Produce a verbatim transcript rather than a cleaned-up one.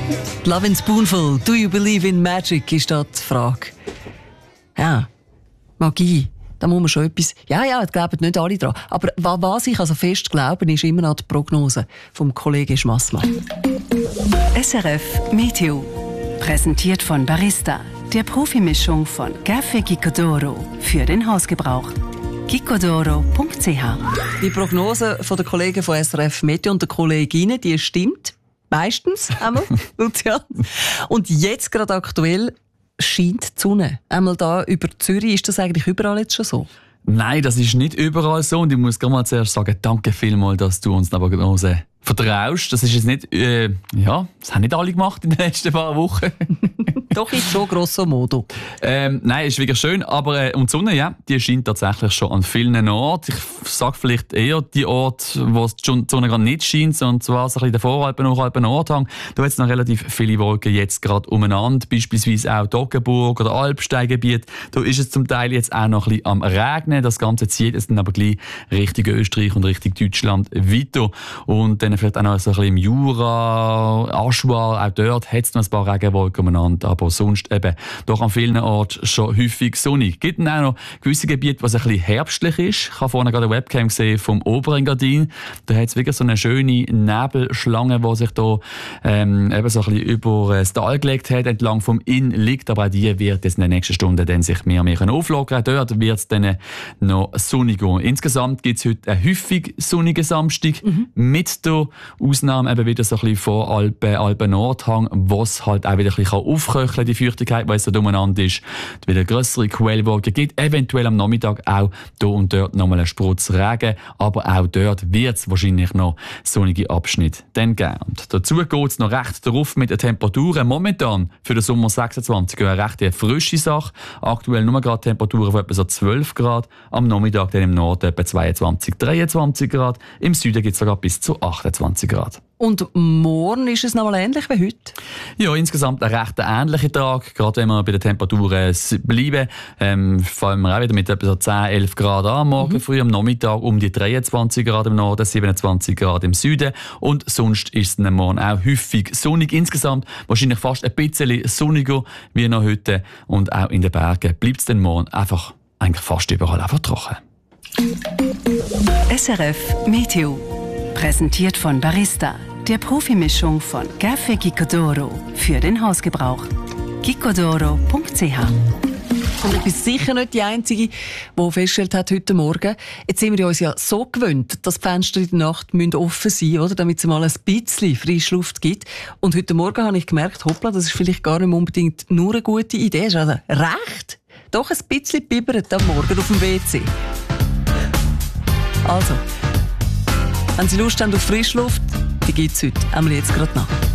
Love in Spoonful, do you believe in magic, ist da die Frage. Ja, Magie, da muss man schon etwas... Ja, ja, das glauben nicht alle dran. Aber was ich also fest glaube, ist immer noch die Prognose vom Kollegen Schmassmann. S R F Meteo. Präsentiert von Barista, der Profimischung von Café Gicodoro für den Hausgebrauch. gicodoro punkt c h. Die Prognose der Kollegen von S R F Meteo und der Kolleginnen, die stimmt. Meistens einmal, Lucian. Und jetzt gerade aktuell scheint die Sonne. Einmal da über Zürich, ist das eigentlich überall jetzt schon so? Nein, das ist nicht überall so. Und ich muss gerade mal zuerst sagen, danke vielmals, dass du uns die Prognose vertraust. Das ist jetzt nicht, äh, ja, das haben nicht alle gemacht in den letzten paar Wochen. Doch, ist schon grosso modo. Ähm, nein, ist wirklich schön, aber äh, und die Sonne, ja, die scheint tatsächlich schon an vielen Orten. Ich sage vielleicht eher die Orte, wo die Sonne gerade nicht scheint, und zwar so ein bisschen der Voralpen, Nachalpen, Nordhang. Da hat es noch relativ viele Wolken jetzt gerade umeinander, beispielsweise auch Toggenburg oder Alpsteingebiet. Da ist es zum Teil jetzt auch noch ein bisschen am Regnen. Das Ganze zieht es dann aber gleich Richtung Österreich und Richtung Deutschland weiter. Und dann vielleicht auch noch so ein bisschen im Jura, Aschwar, auch dort hat es noch ein paar Regenwolken umeinander, aber sonst eben doch an vielen Orten schon häufig sonnig. Es gibt dann auch noch gewisse Gebiete, was ein bisschen herbstlich ist. Ich habe vorhin gerade eine Webcam gesehen vom Oberengadin. Da hat es wirklich so eine schöne Nebelschlange, die sich da ähm, eben so ein bisschen über das Tal gelegt hat, entlang vom Inn liegt. Aber auch die wird jetzt in den nächsten Stunden dann sich mehr und mehr auflockern. Dort wird es dann noch sonniger. Insgesamt gibt es heute einen häufig sonnigen Samstag, mhm. mit der Ausnahme eben wieder so ein bisschen vor Alpen, Alpen-Nordhang, wo es halt auch wieder ein bisschen aufköcheln, die Feuchtigkeit, weil es so umeinander ist, wieder grössere Quellwolken gibt, eventuell am Nachmittag auch hier und dort nochmal einen Sprutz Regen, aber auch dort wird es wahrscheinlich noch sonnige Abschnitte dann geben. Und dazu geht es noch recht drauf mit den Temperaturen. Momentan für den Sommer sechsundzwanzig eine recht frische Sache. Aktuell nur gerade Temperaturen von etwa so zwölf Grad, am Nachmittag dann im Norden etwa zweiundzwanzig, dreiundzwanzig Grad, im Süden gibt es sogar bis zu achtundzwanzig Grad. Und morgen ist es noch mal ähnlich wie heute? Ja, insgesamt ein recht ähnlicher Tag, gerade wenn wir bei den Temperaturen bleiben. Ähm, fangen wir auch wieder mit etwa so zehn, elf Grad an, morgen mhm. früh, am Nachmittag um die dreiundzwanzig Grad im Norden, siebenundzwanzig Grad im Süden. Und sonst ist es dann morgen auch häufig sonnig. Insgesamt wahrscheinlich fast ein bisschen sonniger wie noch heute. Und auch in den Bergen bleibt es dann morgen einfach eigentlich fast überall einfach trocken. S R F Meteo. Präsentiert von Barista, der Profimischung von Café Gicodoro für den Hausgebrauch. gicodoro punkt c h. Und ich bin sicher nicht die Einzige, die festgestellt hat heute Morgen, jetzt sind wir uns ja so gewöhnt, dass die Fenster in der Nacht offen sein müssen, oder, damit es mal ein bisschen Frischluft gibt. Und heute Morgen habe ich gemerkt, hoppla, das ist vielleicht gar nicht unbedingt nur eine gute Idee. Ist also recht, doch ein bisschen bibbert am Morgen auf dem W C. Also, wenn Sie Lust haben auf Frischluft, die gibt es heute, einmal jetzt gerade nach.